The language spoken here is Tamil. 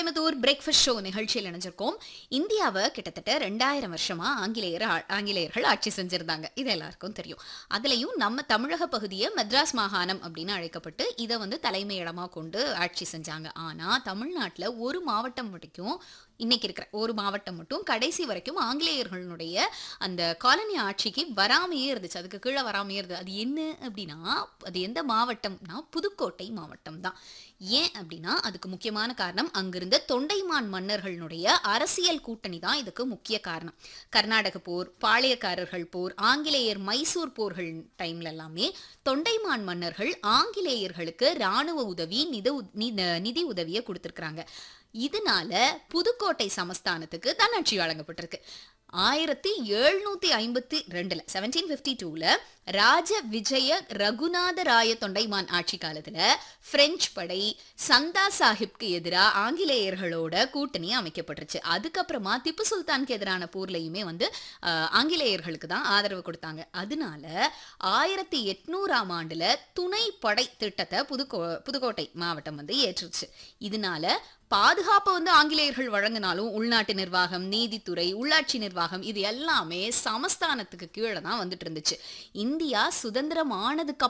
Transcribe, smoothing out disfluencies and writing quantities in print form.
கோயம்புத்தூர் பிரேக்ஃபாஸ்ட் ஷோ நிகழ்ச்சியில் இணைஞ்சிருக்கோம். இந்தியாவை கிட்டத்தட்ட 2000 வருஷமா ஆங்கிலேயர்கள் ஆட்சி செஞ்சிருந்தாங்க. இது எல்லாருக்கும் தெரியும். அதுலயும் நம்ம தமிழக பகுதியை மெட்ராஸ் மாகாணம் அப்படின்னு அழைக்கப்பட்டு இதை தலைமையிடமா கொண்டு ஆட்சி செஞ்சாங்க. ஆனா தமிழ்நாட்டுல ஒரு மாவட்டம் வரைக்கும் இன்னைக்கு இருக்கிற ஒரு மாவட்டம் மட்டும் கடைசி வரைக்கும் ஆங்கிலேயர்களுடைய அந்த காலனி ஆட்சிக்கு வராமையே இருந்துச்சு. அதுக்கு கீழே வராமையே இருந்தது. அது என்ன அப்படின்னா, அது எந்த மாவட்டம்னா புதுக்கோட்டை மாவட்டம் தான். ஏன் அப்படின்னா அதுக்கு முக்கியமான காரணம் அங்கிருந்த தொண்டைமான் மன்னர்களுடைய அரசியல் கூட்டணி தான் இதுக்கு முக்கிய காரணம். கர்நாடக போர், பாளையக்காரர்கள் போர், ஆங்கிலேயர் மைசூர் போர்கள் டைம்ல எல்லாமே தொண்டைமான் மன்னர்கள் ஆங்கிலேயர்களுக்கு இராணுவ உதவி, நிதி உதவியை கொடுத்திருக்கிறாங்க. இதனால புதுக்கோட்டை சமஸ்தானத்துக்கு தன்னாட்சி வழங்கப்பட்டிருக்கு. 1752 1752 ராஜ விஜய ரகுநாத ராய தொண்டைமான் ஆட்சி காலத்துல பிரெஞ்சு படை சந்தா சாஹிப்க்கு எதிராக ஆங்கிலேயர்களோட கூட்டணி அமைக்கப்பட்டுருச்சு. அதுக்கப்புறமா திப்பு சுல்தானுக்கு எதிரான போர்லையுமே ஆங்கிலேயர்களுக்கு தான் ஆதரவு கொடுத்தாங்க. அதனால 1800ஆம் ஆண்டுல துணை படை திட்டத்தை புதுக்கோட்டை மாவட்டம் ஏற்றுச்சு. இதனால பாதுகாப்பை ஆங்கிலேயர்கள் வழங்கினாலும் உள்நாட்டு நிர்வாகம், நீதித்துறை, உள்ளாட்சி நிர்வாகம் இது எல்லாமே சமஸ்தானத்துக்கு கீழே தான் வந்துட்டு இருந்துச்சு. இந்தியா சுதந்திரம் ஆனதுக்கு